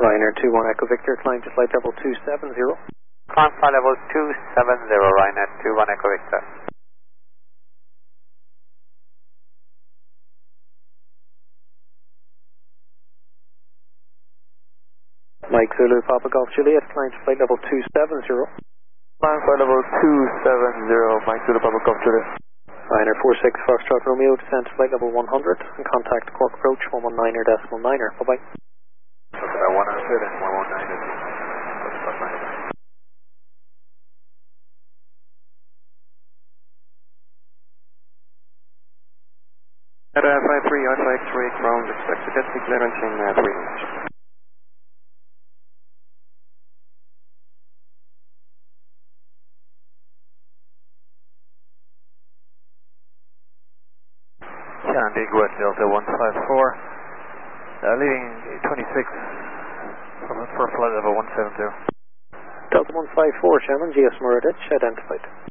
Ryanair 21 Echo Victor, climb to flight level 270. Climb flight level 270, Ryanair 21 Echo Victor. Mike Zulu Papa Golf Juliet, climb to flight level 270. Climb flight level 270, Mike Zulu Papa Golf Juliet. Ryanair 46 Foxtrot Romeo, descend to flight level 100 and contact Cork approach 119er.9er. Bye bye. Okay, 100 and 119er. At 53, Alpha X-ray ground, expect to get the clearance in 3 minutes. Sandy, Guad Delta 154, leaving 26 for flight level 170. Delta 154, Shannon, GS Murridich, identified.